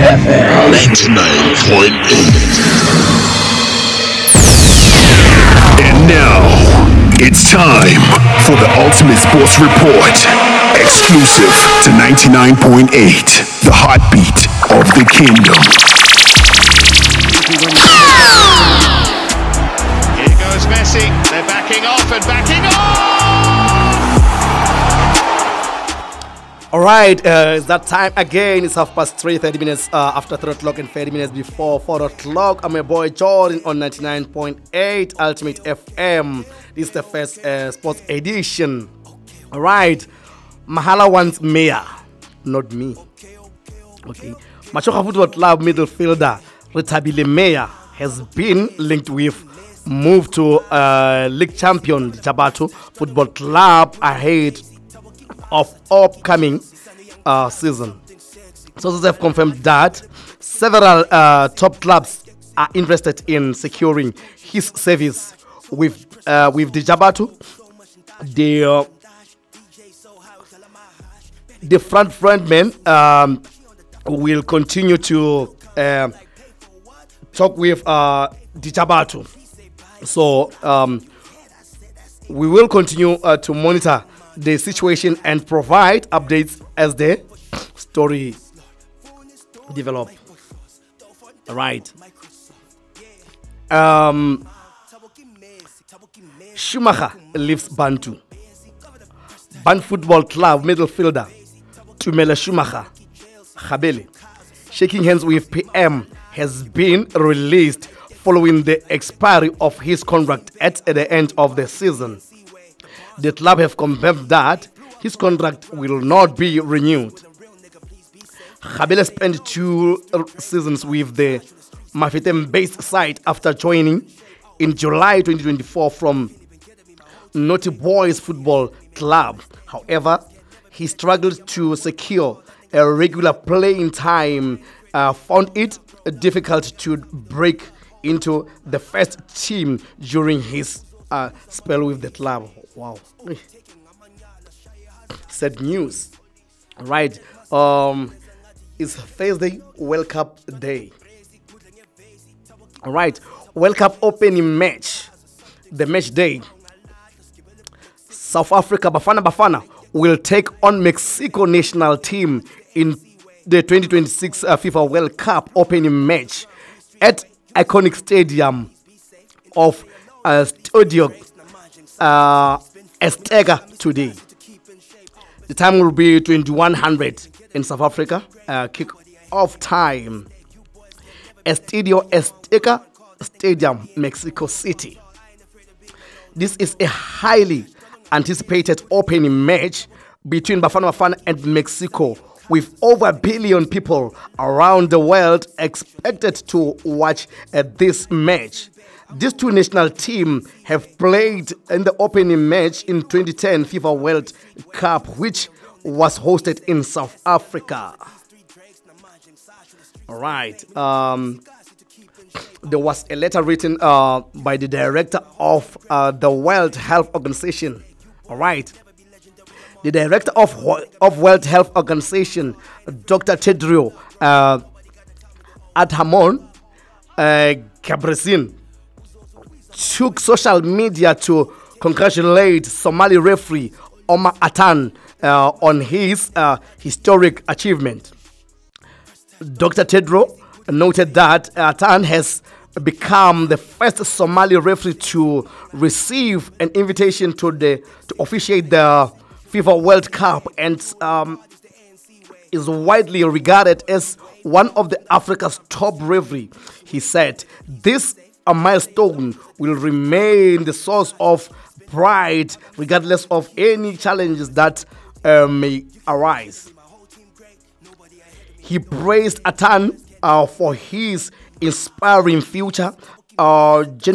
FM 99.8. And now, it's time for the Ultimate Sports Report. Exclusive to 99.8, the heartbeat of the kingdom. Here goes Messi. They're backing off and backing off! All right, it's that time again. It's 3:30, 30 minutes after 3 o'clock and 30 minutes before 4 o'clock. I'm your boy Jordan on 99.8 Ultimate FM. This is the first sports edition. All right, Mahala wants mayor, not me. Okay, Machoka Football Club midfielder Retabile Meya has been linked with move to league champion Jabato Football Club ahead of upcoming season. Sources have confirmed that several top clubs are interested in securing his service with the Jabato. The frontman will continue to talk with the Jabato. So we will continue to monitor the situation and provide updates as the story develop. All right. Schumacher leaves Bantu. Ban Football Club midfielder Tumela Schumacher Khabele, shaking hands with PM, has been released following the expiry of his contract at the end of the season. The club have confirmed that his contract will not be renewed. Khabele spent 2 seasons with the Mafetem-based side after joining in July 2024 from Naughty Boys Football Club. However, he struggled to secure a regular playing time, found it difficult to break into the first team during his spell with the club. Wow. Sad news. Right. It's Thursday, World Cup day. All right. World Cup opening match. The match day. South Africa, Bafana will take on Mexico national team in the 2026 FIFA World Cup opening match at iconic stadium of Stadio Azteca today. The time will be 2100 in South Africa. Kick-off time. Estadio Azteca Stadium, Mexico City. This is a highly anticipated opening match between Bafana and Mexico, with over 1 billion people around the world expected to watch this match. These two national teams have played in the opening match in 2010 FIFA World Cup, which was hosted in South Africa. All right. There was a letter written by the director of the World Health Organization. All right. The director of World Health Organization, Dr. Tedros Adhanom Ghebreyesus, took social media to congratulate Somali referee Omar Atan on his historic achievement. Dr. Tedros noted that Atan has become the first Somali referee to receive an invitation to officiate the FIFA World Cup and is widely regarded as one of the Africa's top referees. He said, "This a milestone will remain the source of pride regardless of any challenges that may arise." He praised Atan for his inspiring future